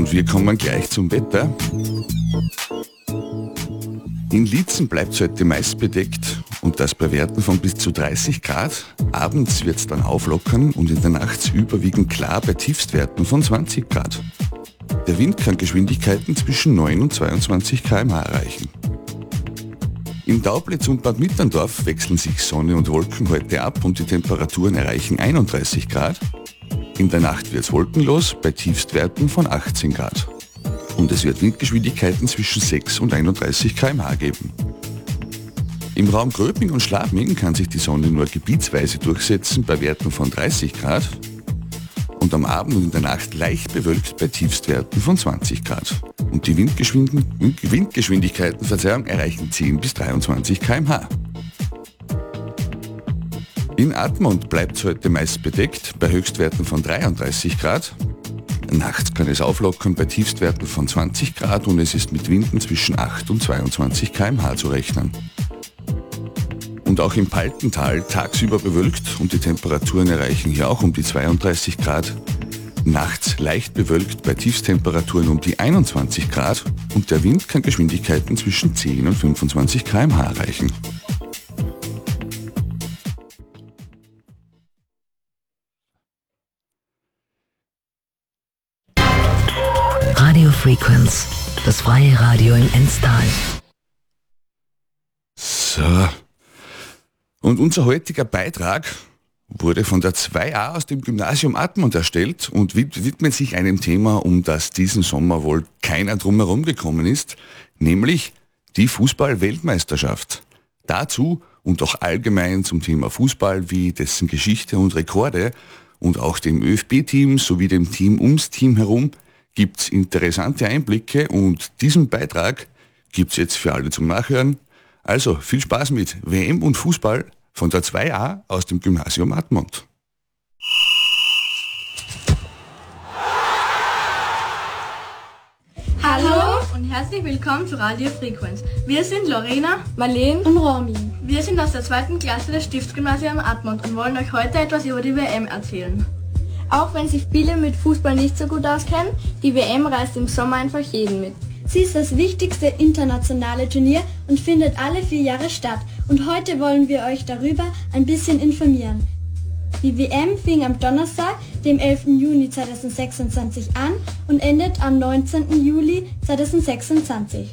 Und wir kommen gleich zum Wetter. In Liezen bleibt es heute meist bedeckt und das bei Werten von bis zu 30 Grad. Abends wird es dann auflockern und in der Nacht überwiegend klar bei Tiefstwerten von 20 Grad. Der Wind kann Geschwindigkeiten zwischen 9 und 22 km/h erreichen. In Daublitz und Bad Mitterndorf wechseln sich Sonne und Wolken heute ab und die Temperaturen erreichen 31 Grad. In der Nacht wird es wolkenlos bei Tiefstwerten von 18 Grad. Und es wird Windgeschwindigkeiten zwischen 6 und 31 km/h geben. Im Raum Gröbing und Schladming kann sich die Sonne nur gebietsweise durchsetzen bei Werten von 30 Grad und am Abend und in der Nacht leicht bewölkt bei Tiefstwerten von 20 Grad. Und die Windgeschwindigkeiten erreichen 10 bis 23 km/h. In Admont bleibt es heute meist bedeckt bei Höchstwerten von 33 Grad. Nachts kann es auflockern bei Tiefstwerten von 20 Grad und es ist mit Winden zwischen 8 und 22 km/h zu rechnen. Und auch im Paltental tagsüber bewölkt und die Temperaturen erreichen hier auch um die 32 Grad. Nachts leicht bewölkt bei Tiefstemperaturen um die 21 Grad und der Wind kann Geschwindigkeiten zwischen 10 und 25 km/h erreichen. Radio Frequenz, das freie Radio im Enstal. So, und unser heutiger Beitrag wurde von der 2a aus dem Gymnasium Admont erstellt und widmet sich einem Thema, um das diesen Sommer wohl keiner drumherum gekommen ist, nämlich die Fußball-Weltmeisterschaft. Dazu und auch allgemein zum Thema Fußball wie dessen Geschichte und Rekorde und auch dem ÖFB-Team sowie dem Team ums Team herum gibt's interessante Einblicke und diesen Beitrag gibt's jetzt für alle zum Nachhören. Also viel Spaß mit WM und Fußball von der 2a aus dem Gymnasium Admont. Hallo und herzlich willkommen zu Radio Frequenz. Wir sind Lorena, Marleen und Romy. Wir sind aus der 2. Klasse des Stiftsgymnasiums Admont und wollen euch heute etwas über die WM erzählen. Auch wenn sich viele mit Fußball nicht so gut auskennen, die WM reißt im Sommer einfach jeden mit. Sie ist das wichtigste internationale Turnier und findet alle 4 Jahre statt. Und heute wollen wir euch darüber ein bisschen informieren. Die WM fing am Donnerstag, dem 11. Juni 2026 an und endet am 19. Juli 2026.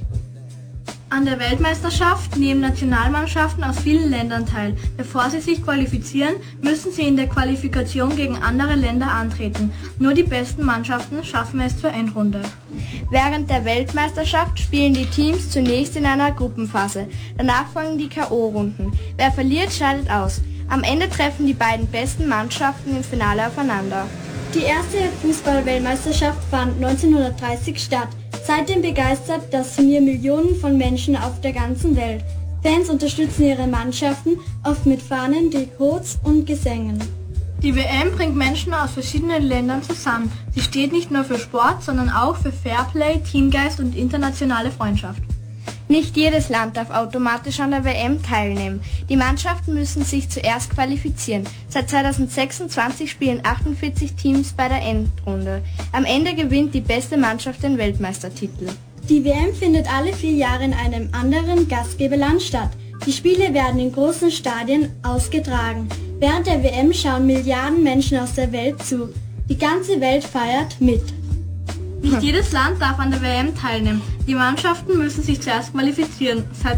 An der Weltmeisterschaft nehmen Nationalmannschaften aus vielen Ländern teil. Bevor sie sich qualifizieren, müssen sie in der Qualifikation gegen andere Länder antreten. Nur die besten Mannschaften schaffen es zur Endrunde. Während der Weltmeisterschaft spielen die Teams zunächst in einer Gruppenphase. Danach folgen die K.O.-Runden. Wer verliert, scheidet aus. Am Ende treffen die beiden besten Mannschaften im Finale aufeinander. Die erste Fußball-Weltmeisterschaft fand 1930 statt. Seitdem begeistert das Turnier Millionen von Menschen auf der ganzen Welt. Fans unterstützen ihre Mannschaften, oft mit Fahnen, Trikots und Gesängen. Die WM bringt Menschen aus verschiedenen Ländern zusammen. Sie steht nicht nur für Sport, sondern auch für Fairplay, Teamgeist und internationale Freundschaft. Nicht jedes Land darf automatisch an der WM teilnehmen. Die Mannschaften müssen sich zuerst qualifizieren. Seit 2026 spielen 48 Teams bei der Endrunde. Am Ende gewinnt die beste Mannschaft den Weltmeistertitel. Die WM findet alle 4 Jahre in einem anderen Gastgeberland statt. Die Spiele werden in großen Stadien ausgetragen. Während der WM schauen Milliarden Menschen aus der Welt zu. Die ganze Welt feiert mit. Nicht jedes Land darf an der WM teilnehmen. Die Mannschaften müssen sich zuerst qualifizieren. Seit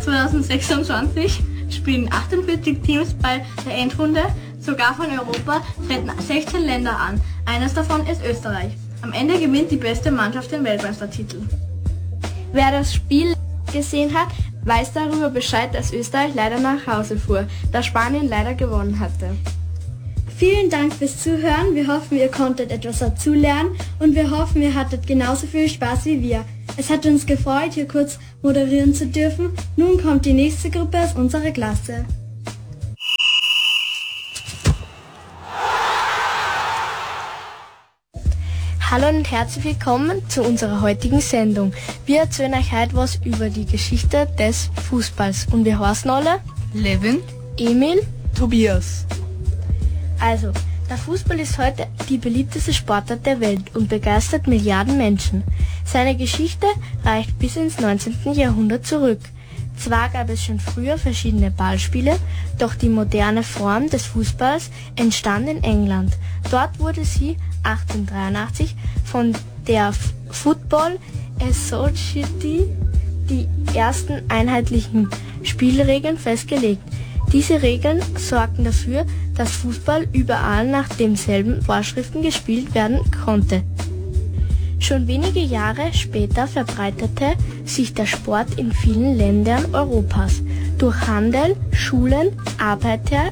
2026 spielen 48 Teams bei der Endrunde. Sogar von Europa treten 16 Länder an. Eines davon ist Österreich. Am Ende gewinnt die beste Mannschaft den Weltmeistertitel. Wer das Spiel gesehen hat, weiß darüber Bescheid, dass Österreich leider nach Hause fuhr, da Spanien leider gewonnen hatte. Vielen Dank fürs Zuhören. Wir hoffen, ihr konntet etwas dazulernen und wir hoffen, ihr hattet genauso viel Spaß wie wir. Es hat uns gefreut, hier kurz moderieren zu dürfen. Nun kommt die nächste Gruppe aus unserer Klasse. Hallo und herzlich willkommen zu unserer heutigen Sendung. Wir erzählen euch heute was über die Geschichte des Fußballs. Und wir heißen alle Levin, Emil, Tobias. Also, Der Fußball ist heute die beliebteste Sportart der Welt und begeistert Milliarden Menschen. Seine Geschichte reicht bis ins 19. Jahrhundert zurück. Zwar gab es schon früher verschiedene Ballspiele, doch die moderne Form des Fußballs entstand in England. Dort wurde sie 1883 von der Football Association die ersten einheitlichen Spielregeln festgelegt. Diese Regeln sorgten dafür, dass Fußball überall nach denselben Vorschriften gespielt werden konnte. Schon wenige Jahre später verbreitete sich der Sport in vielen Ländern Europas. Durch Handel, Schulen, Arbeiter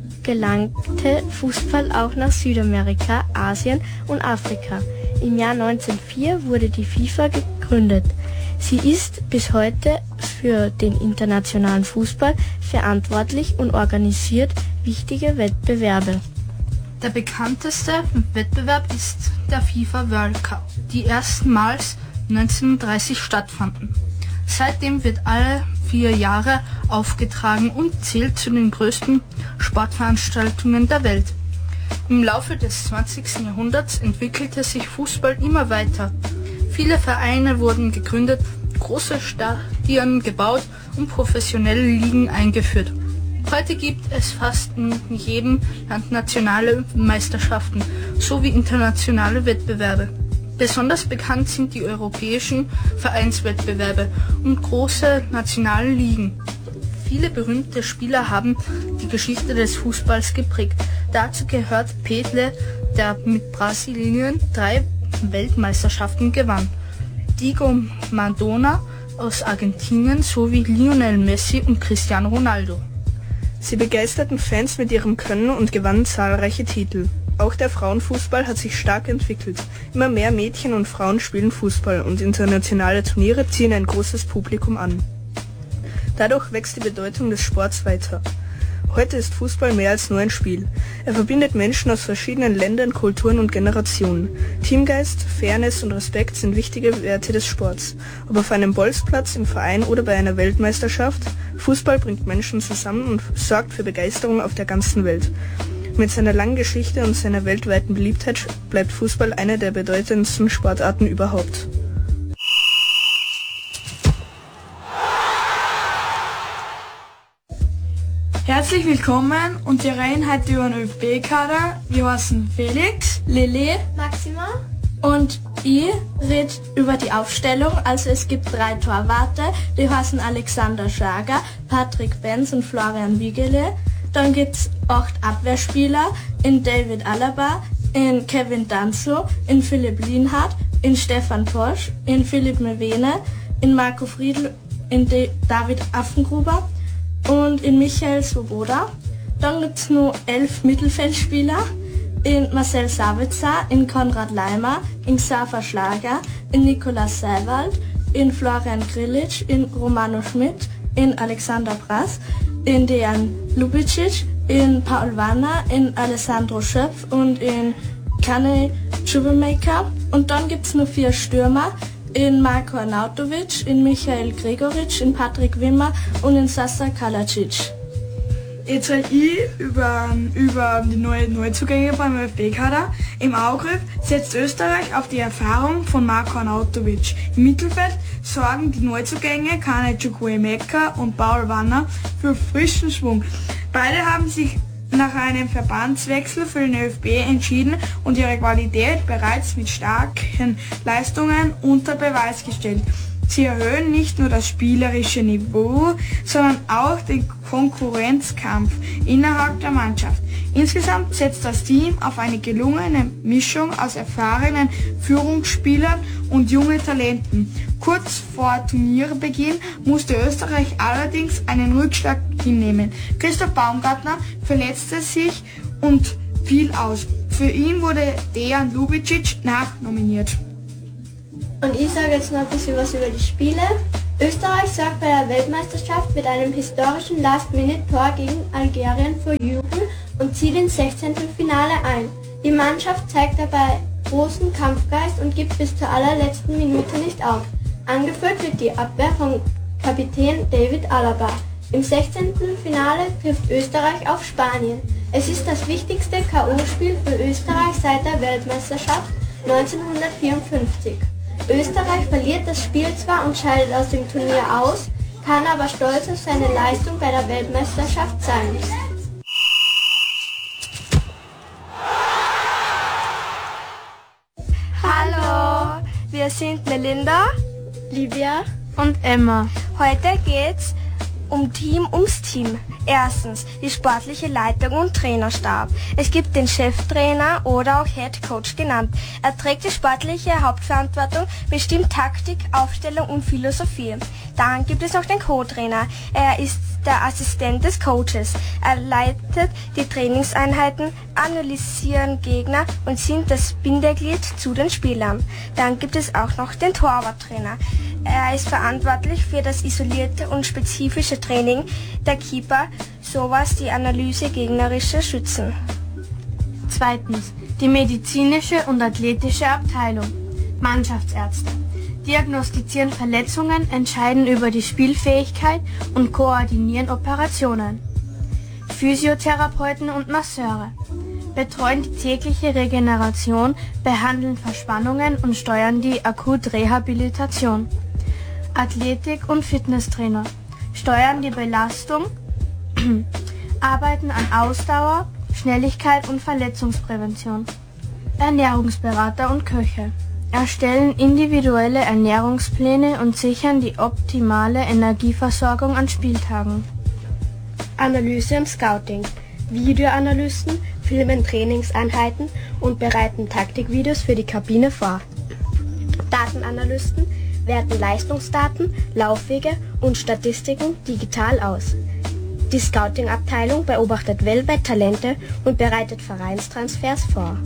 gelangte Fußball auch nach Südamerika, Asien und Afrika. Im Jahr 1904 wurde die FIFA gegründet. Sie ist bis heute für den internationalen Fußball verantwortlich und organisiert wichtige Wettbewerbe. Der bekannteste Wettbewerb ist der FIFA World Cup, die erstmals 1930 stattfanden. Seitdem wird alle 4 Jahre aufgetragen und zählt zu den größten Sportveranstaltungen der Welt. Im Laufe des 20. Jahrhunderts entwickelte sich Fußball immer weiter. Viele Vereine wurden gegründet, große Stadien gebaut und professionelle Ligen eingeführt. Heute gibt es fast in jedem Land nationale Meisterschaften sowie internationale Wettbewerbe. Besonders bekannt sind die europäischen Vereinswettbewerbe und große nationale Ligen. Viele berühmte Spieler haben die Geschichte des Fußballs geprägt. Dazu gehört Pelé, der mit Brasilien 3 Weltmeisterschaften gewann, Diego Maradona aus Argentinien sowie Lionel Messi und Cristiano Ronaldo. Sie begeisterten Fans mit ihrem Können und gewannen zahlreiche Titel. Auch der Frauenfußball hat sich stark entwickelt. Immer mehr Mädchen und Frauen spielen Fußball und internationale Turniere ziehen ein großes Publikum an. Dadurch wächst die Bedeutung des Sports weiter. Heute ist Fußball mehr als nur ein Spiel. Er verbindet Menschen aus verschiedenen Ländern, Kulturen und Generationen. Teamgeist, Fairness und Respekt sind wichtige Werte des Sports. Ob auf einem Bolzplatz, im Verein oder bei einer Weltmeisterschaft, Fußball bringt Menschen zusammen und sorgt für Begeisterung auf der ganzen Welt. Mit seiner langen Geschichte und seiner weltweiten Beliebtheit bleibt Fußball eine der bedeutendsten Sportarten überhaupt. Herzlich willkommen und wir reden heute über den ÖFB-Kader. Wir heißen Felix, Lili, Maxima und ich rede über die Aufstellung. Also es gibt 3 Torwarte, die heißen Alexander Schager, Patrick Benz und Florian Wiegele. Dann gibt es 8 Abwehrspieler in David Alaba, in Kevin Danso, in Philipp Lienhardt, in Stefan Posch, in Philipp Mewene, in Marco Friedl, in David Affengruber und in Michael Svoboda. Dann gibt es nur 11 Mittelfeldspieler in Marcel Sabitzer, in Konrad Leimer, in Xaver Schlager, in Nikolaus Seiwald, in Florian Grillitsch, in Romano Schmidt, in Alexander Brass, in Dejan Lubicic, in Paul Wanner, in Alessandro Schöpf und in Kane Chubemaker. Und dann gibt es nur 4 Stürmer, in Marko Arnautovic, in Michael Gregoritsch, in Patrick Wimmer und in Sasa Kalacic. Jetzt rede ich über die Neuzugänge beim ÖFB-Kader. Im Angriff setzt Österreich auf die Erfahrung von Marko Arnautovic. Im Mittelfeld sorgen die Neuzugänge Kane Chukwuemeka und Paul Wanner für frischen Schwung. Beide haben sich nach einem Verbandswechsel für den ÖFB entschieden und ihre Qualität bereits mit starken Leistungen unter Beweis gestellt. Sie erhöhen nicht nur das spielerische Niveau, sondern auch den Konkurrenzkampf innerhalb der Mannschaft. Insgesamt setzt das Team auf eine gelungene Mischung aus erfahrenen Führungsspielern und jungen Talenten. Kurz vor Turnierbeginn musste Österreich allerdings einen Rückschlag hinnehmen. Christoph Baumgartner verletzte sich und fiel aus. Für ihn wurde Dejan Lubicic nachnominiert. Und ich sage jetzt noch ein bisschen was über die Spiele. Österreich sorgt bei der Weltmeisterschaft mit einem historischen Last-Minute-Tor gegen Algerien für Jubel und zieht ins 16. Finale ein. Die Mannschaft zeigt dabei großen Kampfgeist und gibt bis zur allerletzten Minute nicht auf. Angeführt wird die Abwehr von Kapitän David Alaba. Im 16. Finale trifft Österreich auf Spanien. Es ist das wichtigste K.O.-Spiel für Österreich seit der Weltmeisterschaft 1954. Österreich verliert das Spiel zwar und scheidet aus dem Turnier aus, kann aber stolz auf seine Leistung bei der Weltmeisterschaft sein. Hallo, wir sind Melinda, Livia Und Emma. heute geht's um Team ums Team. Erstens die sportliche Leitung und Trainerstab. Es gibt den Cheftrainer oder auch Head Coach genannt. Er trägt die sportliche Hauptverantwortung, bestimmt Taktik, Aufstellung und Philosophie. Dann gibt es noch den Co-Trainer. Er ist der Assistent des Coaches. Er leitet die Trainingseinheiten, analysiert Gegner und sind das Bindeglied zu den Spielern. Dann gibt es auch noch den Torwarttrainer. Er ist verantwortlich für das isolierte und spezifische Training der Keeper, sowas die Analyse gegnerischer Schützen. Zweitens, die medizinische und athletische Abteilung. Mannschaftsärzte. Diagnostizieren Verletzungen, entscheiden über die Spielfähigkeit und koordinieren Operationen. Physiotherapeuten und Masseure. Betreuen die tägliche Regeneration, behandeln Verspannungen und steuern die Akutrehabilitation. Athletik- und Fitnesstrainer. Steuern die Belastung, arbeiten an Ausdauer, Schnelligkeit und Verletzungsprävention. Ernährungsberater und Köche. Erstellen individuelle Ernährungspläne und sichern die optimale Energieversorgung an Spieltagen. Analyse und Scouting. Videoanalysten filmen Trainingseinheiten und bereiten Taktikvideos für die Kabine vor. Datenanalysten werten Leistungsdaten, Laufwege und Statistiken digital aus. Die Scouting-Abteilung beobachtet weltweit Talente und bereitet Vereinstransfers vor.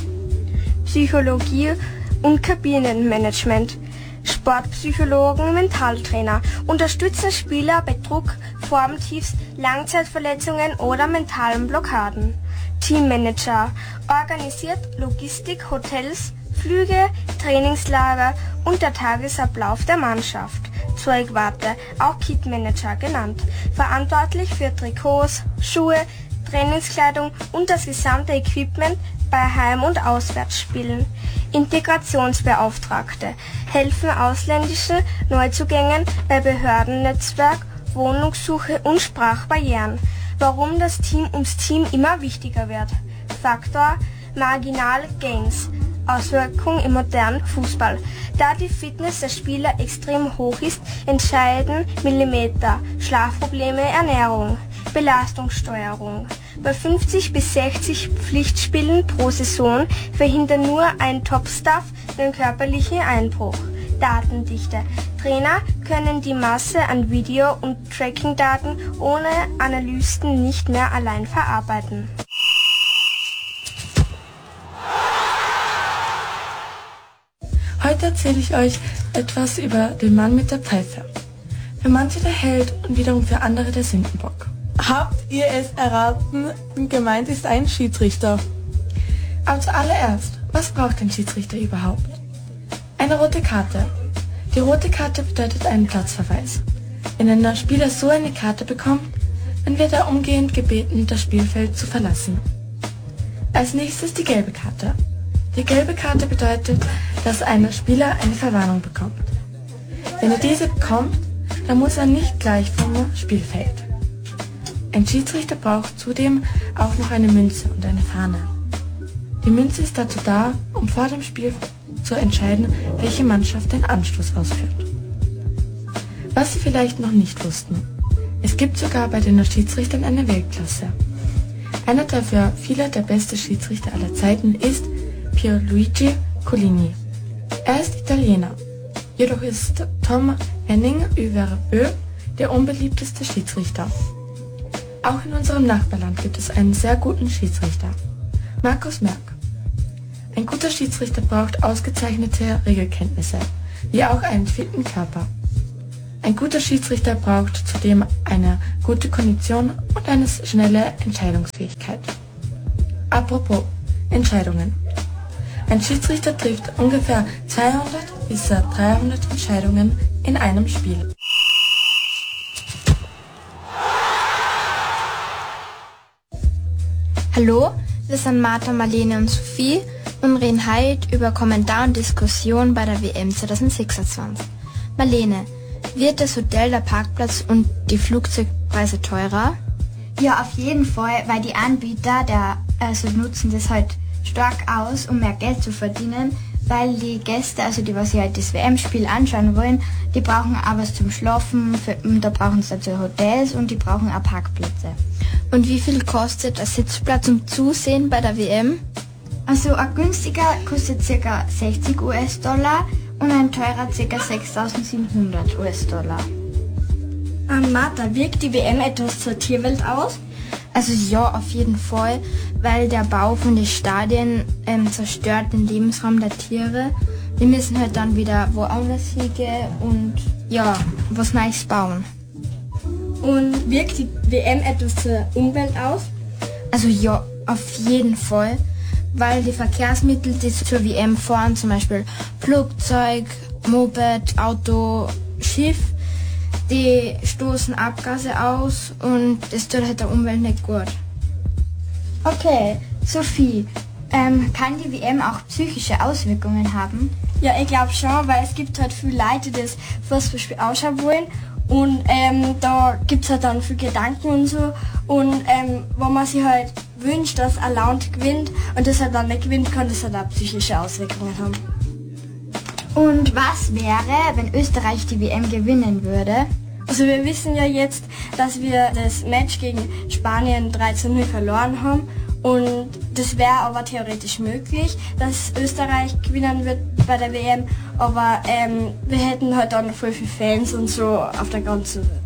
Psychologie und Kabinenmanagement. Sportpsychologen, Mentaltrainer unterstützen Spieler bei Druck, Formtiefs, Langzeitverletzungen oder mentalen Blockaden. Teammanager organisiert Logistik, Hotels, Flüge, Trainingslager und der Tagesablauf der Mannschaft. Zeugwarte, auch Kitmanager genannt, verantwortlich für Trikots, Schuhe, Trainingskleidung und das gesamte Equipment bei Heim- und Auswärtsspielen. Integrationsbeauftragte helfen ausländischen Neuzugängen bei Behördennetzwerk, Wohnungssuche und Sprachbarrieren. Warum das Team ums Team immer wichtiger wird. Faktor Marginal Gains. Auswirkung im modernen Fußball. Da die Fitness der Spieler extrem hoch ist, entscheiden Millimeter. Schlafprobleme, Ernährung, Belastungssteuerung. Bei 50 bis 60 Pflichtspielen pro Saison verhindert nur ein Topstaff den körperlichen Einbruch. Datendichte. Trainer können die Masse an Video- und Tracking-Daten ohne Analysten nicht mehr allein verarbeiten. Heute erzähle ich euch etwas über den Mann mit der Pfeife. Für manche der Held und wiederum für andere der Sündenbock. Habt ihr es erraten? Gemeint ist ein Schiedsrichter. Aber zuallererst, was braucht ein Schiedsrichter überhaupt? Eine rote Karte. Die rote Karte bedeutet einen Platzverweis. Wenn ein Spieler so eine Karte bekommt, dann wird er umgehend gebeten, das Spielfeld zu verlassen. Als nächstes die gelbe Karte. Die gelbe Karte bedeutet, dass ein Spieler eine Verwarnung bekommt. Wenn er diese bekommt, dann muss er nicht gleich vom Spielfeld. Ein Schiedsrichter braucht zudem auch noch eine Münze und eine Fahne. Die Münze ist dazu da, um vor dem Spiel zu entscheiden, welche Mannschaft den Anstoß ausführt. Was Sie vielleicht noch nicht wussten: Es gibt sogar bei den Schiedsrichtern eine Weltklasse. Einer der für viele der beste Schiedsrichter aller Zeiten ist Pierluigi Collini. Er ist Italiener. Jedoch ist Tom Henning-Överö der unbeliebteste Schiedsrichter. Auch in unserem Nachbarland gibt es einen sehr guten Schiedsrichter, Markus Merck. Ein guter Schiedsrichter braucht ausgezeichnete Regelkenntnisse, wie auch einen fitten Körper. Ein guter Schiedsrichter braucht zudem eine gute Kondition und eine schnelle Entscheidungsfähigkeit. Apropos Entscheidungen. Ein Schiedsrichter trifft ungefähr 200 bis 300 Entscheidungen in einem Spiel. Hallo, wir sind Martha, Marlene und Sophie und reden heute über Kommentar und Diskussion bei der WM 2026. Marlene, wird das Hotel, der Parkplatz und die Flugzeugpreise teurer? Ja, auf jeden Fall, weil die Anbieter nutzen das halt stark aus, um mehr Geld zu verdienen, weil die Gäste, also die, was sich halt das WM-Spiel anschauen wollen, die brauchen auch was zum Schlafen, da brauchen sie dazu Hotels und die brauchen auch Parkplätze. Und wie viel kostet ein Sitzplatz zum Zusehen bei der WM? Also ein günstiger kostet ca. 60 US-Dollar und ein teurer ca. 6.700 US-Dollar. Martha, wirkt die WM etwas zur Tierwelt aus? Also ja, auf jeden Fall, weil der Bau von den Stadien zerstört den Lebensraum der Tiere. Die müssen halt dann wieder woanders hingehen und ja, was Neues bauen. Und wirkt die WM etwas zur Umwelt aus? Also ja, auf jeden Fall, weil die Verkehrsmittel, die zur WM fahren, zum Beispiel Flugzeug, Moped, Auto, Schiff, die stoßen Abgase aus und das tut halt der Umwelt nicht gut. Okay, Sophie, kann die WM auch psychische Auswirkungen haben? Ja, ich glaube schon, weil es gibt halt viele Leute, die das Fußballspiel ausschauen wollen und da gibt es halt dann viele Gedanken und so und wo man sich halt wünscht, dass ein Land gewinnt und das halt dann nicht gewinnt, kann das halt auch psychische Auswirkungen haben. Und was wäre, wenn Österreich die WM gewinnen würde? Also wir wissen ja jetzt, dass wir das Match gegen Spanien 13-0 verloren haben und das wäre aber theoretisch möglich, dass Österreich gewinnen wird bei der WM, aber wir hätten halt dann voll viele Fans und so auf der ganzen Welt.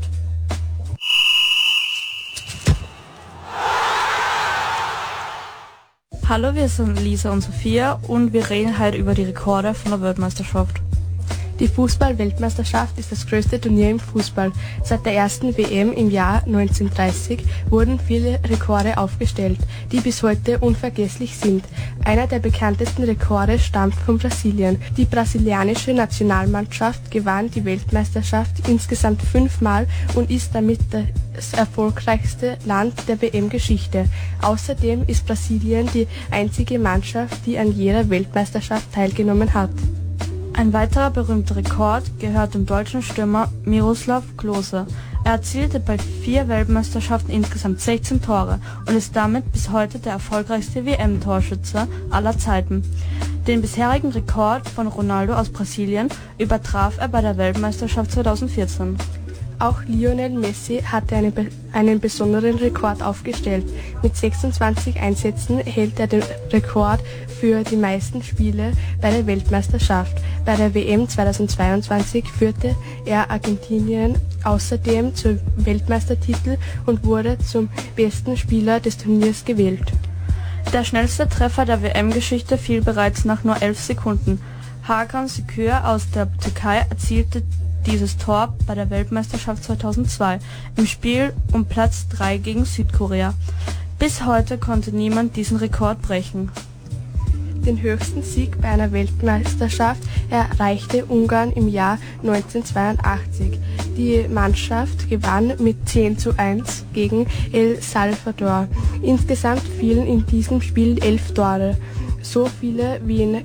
Hallo, wir sind Lisa und Sophia und wir reden heute über die Rekorde von der Weltmeisterschaft. Die Fußball-Weltmeisterschaft ist das größte Turnier im Fußball. Seit der ersten WM im Jahr 1930 wurden viele Rekorde aufgestellt, die bis heute unvergesslich sind. Einer der bekanntesten Rekorde stammt von Brasilien. Die brasilianische Nationalmannschaft gewann die Weltmeisterschaft insgesamt 5-mal und ist damit das erfolgreichste Land der WM-Geschichte. Außerdem ist Brasilien die einzige Mannschaft, die an jeder Weltmeisterschaft teilgenommen hat. Ein weiterer berühmter Rekord gehört dem deutschen Stürmer Miroslav Klose. Er erzielte bei 4 Weltmeisterschaften insgesamt 16 Tore und ist damit bis heute der erfolgreichste WM-Torschütze aller Zeiten. Den bisherigen Rekord von Ronaldo aus Brasilien übertraf er bei der Weltmeisterschaft 2014. Auch Lionel Messi hatte einen besonderen Rekord aufgestellt. Mit 26 Einsätzen hält er den Rekord für die meisten Spiele bei der Weltmeisterschaft. Bei der WM 2022 führte er Argentinien außerdem zum Weltmeistertitel und wurde zum besten Spieler des Turniers gewählt. Der schnellste Treffer der WM-Geschichte fiel bereits nach nur 11 Sekunden. Hakan Şükür aus der Türkei erzielte dieses Tor bei der Weltmeisterschaft 2002 im Spiel um Platz 3 gegen Südkorea. Bis heute konnte niemand diesen Rekord brechen. Den höchsten Sieg bei einer Weltmeisterschaft erreichte Ungarn im Jahr 1982. Die Mannschaft gewann mit 10:1 gegen El Salvador. Insgesamt fielen in diesem Spiel 11 Tore, so viele wie in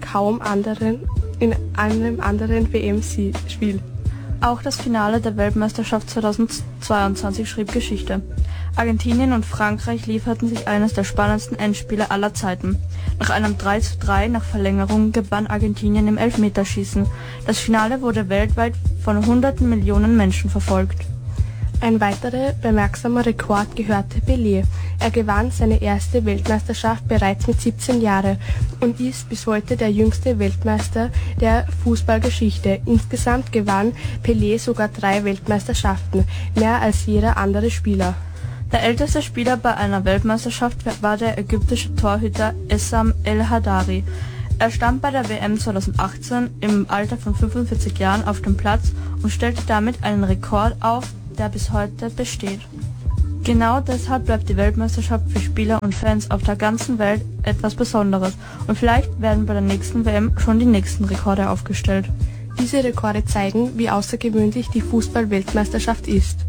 einem anderen WM-Spiel. Auch das Finale der Weltmeisterschaft 2022 schrieb Geschichte. Argentinien und Frankreich lieferten sich eines der spannendsten Endspiele aller Zeiten. Nach einem 3:3 nach Verlängerung gewann Argentinien im Elfmeterschießen. Das Finale wurde weltweit von hunderten Millionen Menschen verfolgt. Ein weiterer bemerksamer Rekord gehörte Pelé. Er gewann seine erste Weltmeisterschaft bereits mit 17 Jahren und ist bis heute der jüngste Weltmeister der Fußballgeschichte. Insgesamt gewann Pelé sogar 3 Weltmeisterschaften, mehr als jeder andere Spieler. Der älteste Spieler bei einer Weltmeisterschaft war der ägyptische Torhüter Essam El Hadary. Er stand bei der WM 2018 im Alter von 45 Jahren auf dem Platz und stellte damit einen Rekord auf, der bis heute besteht. Genau deshalb bleibt die Weltmeisterschaft für Spieler und Fans auf der ganzen Welt etwas Besonderes und vielleicht werden bei der nächsten WM schon die nächsten Rekorde aufgestellt. Diese Rekorde zeigen, wie außergewöhnlich die Fußball-Weltmeisterschaft ist.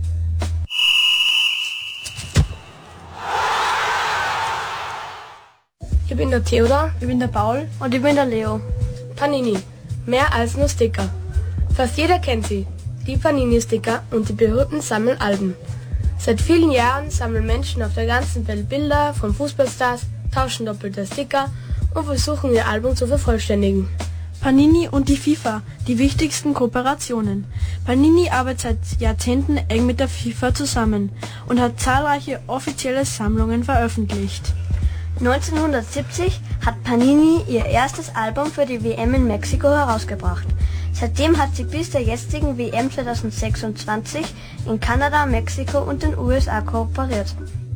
bin der Theodor. Ich bin der Paul. Und ich bin der Leo. Panini. Mehr als nur Sticker. Fast jeder kennt sie. Die Panini-Sticker und die berühmten Sammelalben. Seit vielen Jahren sammeln Menschen auf der ganzen Welt Bilder von Fußballstars, tauschen doppelte Sticker und versuchen ihr Album zu vervollständigen. Panini und die FIFA, die wichtigsten Kooperationen. Panini arbeitet seit Jahrzehnten eng mit der FIFA zusammen und hat zahlreiche offizielle Sammlungen veröffentlicht. 1970 hat Panini ihr erstes Album für die WM in Mexiko herausgebracht. Seitdem hat sie bis der jetzigen WM 2026 in Kanada, Mexiko und den USA kooperiert.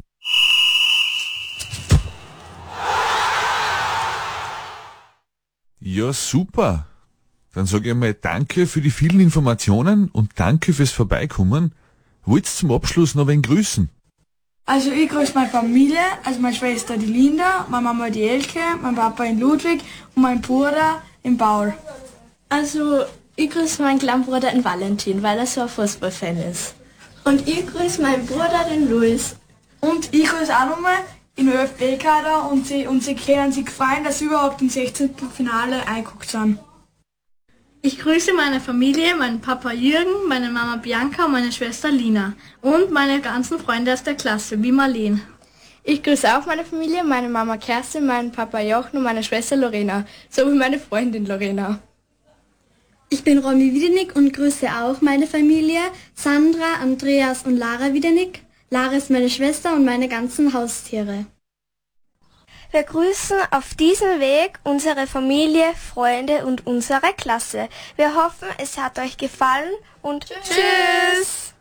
Ja, super. Dann sage ich mal danke für die vielen Informationen und danke fürs Vorbeikommen. Wollt's zum Abschluss noch wen grüßen? Also ich grüße meine Familie, also meine Schwester die Linda, meine Mama die Elke, mein Papa in Ludwig und mein Bruder in Paul. Also ich grüße meinen kleinen Bruder in Valentin, weil er so ein Fußballfan ist. Und ich grüße meinen Bruder den Luis. Und ich grüße auch nochmal in der ÖFB-Kader und sie können sich freuen, dass sie überhaupt im 16. Finale eingeguckt sind. Ich grüße meine Familie, meinen Papa Jürgen, meine Mama Bianca und meine Schwester Lina und meine ganzen Freunde aus der Klasse, wie Marleen. Ich grüße auch meine Familie, meine Mama Kerstin, meinen Papa Jochen und meine Schwester Lorena, sowie meine Freundin Lorena. Ich bin Romy Wiedenig und grüße auch meine Familie, Sandra, Andreas und Lara Wiedenig. Lara ist meine Schwester und meine ganzen Haustiere. Wir grüßen auf diesem Weg unsere Familie, Freunde und unsere Klasse. Wir hoffen, es hat euch gefallen und tschüss!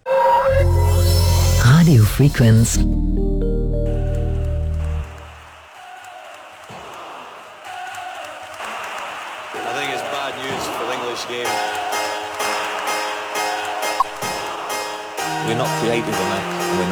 Radio Frequenz. I think it's bad news for the English game. We're not creative enough.